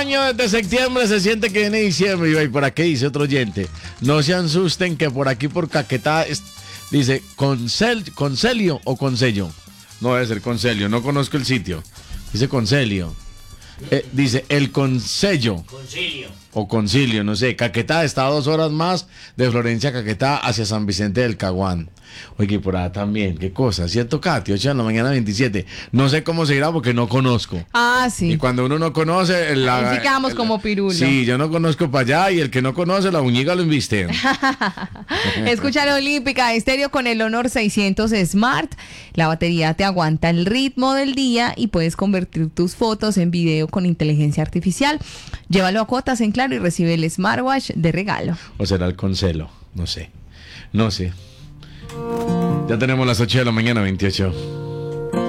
año desde septiembre, se siente que viene diciembre. Y por aquí dice otro oyente, no se asusten que por aquí por Caquetá dice Concelio o Consello. No debe ser Concelio, no conozco el sitio. Dice Concelio. Dice el Consello. Concilio. O Concilio, no sé. Caquetá está a 2 horas más de Florencia a Caquetá hacia San Vicente del Caguán. Oye, por allá también, qué cosa, ¿cierto, Katy? 8 de la mañana 27. No sé cómo se irá porque no conozco. Ah, sí. Y cuando uno no conoce... Ahí sí quedamos como pirulo. Sí, yo no conozco para allá y el que no conoce, la uñiga lo inviste. Escucha la Olímpica Estéreo con el Honor 600 Smart. La batería te aguanta el ritmo del día y puedes convertir tus fotos en video con inteligencia artificial. Llévalo a cuotas en Claro y recibe el smartwatch de regalo. O será el Concelo, no sé. Ya tenemos las 8 de la mañana 28.